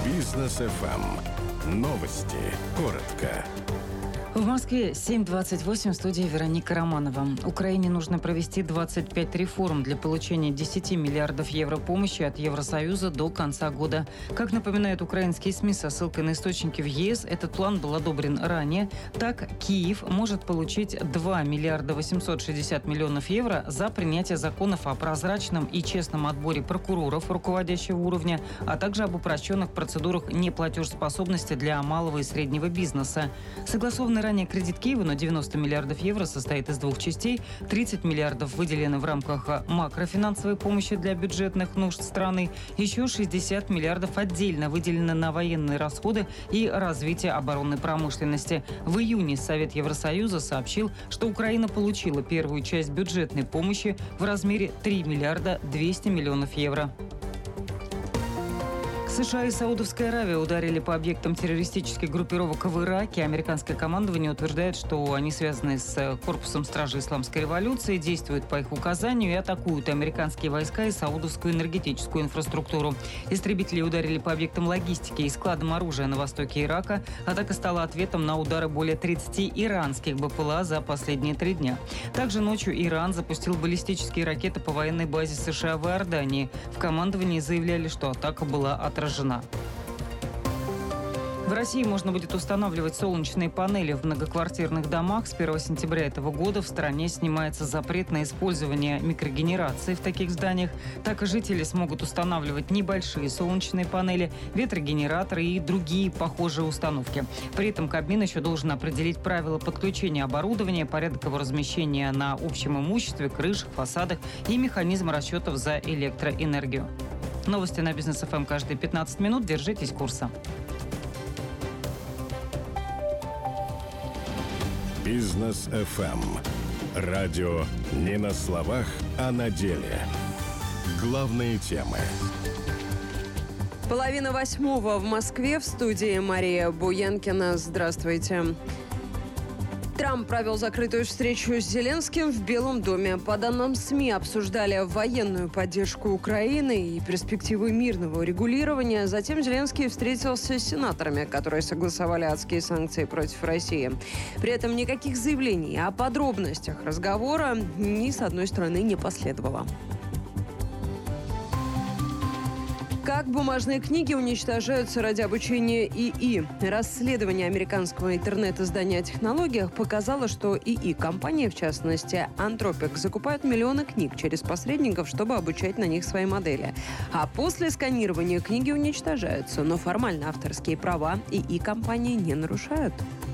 Бизнес FM. Новости. Коротко. В Москве 7:28, в студии Вероника Романова. Украине нужно провести 25 реформ для получения 10 миллиардов евро помощи от Евросоюза до конца года. Как напоминают украинские СМИ со ссылкой на источники в ЕС, этот план был одобрен ранее. Так, Киев может получить 2 миллиарда 860 миллионов евро за принятие законов о прозрачном и честном отборе прокуроров руководящего уровня, а также об упрощенных процедурах неплатежеспособности для малого и среднего бизнеса. Согласованный ранее кредит Киева на 90 миллиардов евро состоит из двух частей. 30 миллиардов выделено в рамках макрофинансовой помощи для бюджетных нужд страны. Еще 60 миллиардов отдельно выделено на военные расходы и развитие оборонной промышленности. В июне Совет Евросоюза сообщил, что Украина получила первую часть бюджетной помощи в размере 3 миллиарда 200 миллионов евро. США и Саудовская Аравия ударили по объектам террористических группировок в Ираке. Американское командование утверждает, что они связаны с корпусом стражи исламской революции, действуют по их указанию и атакуют американские войска и саудовскую энергетическую инфраструктуру. Истребители ударили по объектам логистики и складам оружия на востоке Ирака. Атака стала ответом на удары более 30 иранских БПЛА за последние 3 дня. Также ночью Иран запустил баллистические ракеты по военной базе США в Иордании. В командовании заявляли, что атака была отражена. В России можно будет устанавливать солнечные панели в многоквартирных домах. С 1 сентября этого года в стране снимается запрет на использование микрогенерации в таких зданиях. Так и жители смогут устанавливать небольшие солнечные панели, ветрогенераторы и другие похожие установки. При этом Кабмин еще должен определить правила подключения оборудования, порядок его размещения на общем имуществе, крышах, фасадах и механизм расчетов за электроэнергию. Новости на Бизнес ФМ каждые 15 минут. Держитесь курса. Бизнес FM. Радио не на словах, а на деле. Главные темы. 7:30 в Москве. В студии Мария Буянкина. Здравствуйте. Трамп провел закрытую встречу с Зеленским в Белом доме. По данным СМИ, обсуждали военную поддержку Украины и перспективы мирного урегулирования. Затем Зеленский встретился с сенаторами, которые согласовали адские санкции против России. При этом никаких заявлений о подробностях разговора ни с одной стороны не последовало. Как бумажные книги уничтожаются ради обучения ИИ? Расследование американского интернет-издания о технологиях показало, что ИИ-компании, в частности Anthropic, закупают миллионы книг через посредников, чтобы обучать на них свои модели. А после сканирования книги уничтожаются, но формально авторские права ИИ-компании не нарушают.